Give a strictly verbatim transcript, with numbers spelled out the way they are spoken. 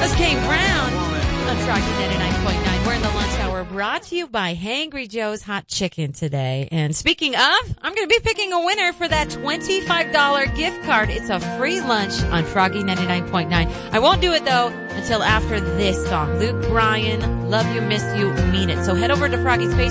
was Kane Brown on Froggy ninety-nine point nine. We're in the lunch hour, brought to you by Hangry Joe's Hot Chicken today. And speaking of, I'm going to be picking a winner for that twenty-five dollars gift card. It's a free lunch on Froggy ninety-nine point nine. I won't do it, though, until after this song. Luke Bryan, Love You, Miss You, Mean It. So head over to Froggy's Facebook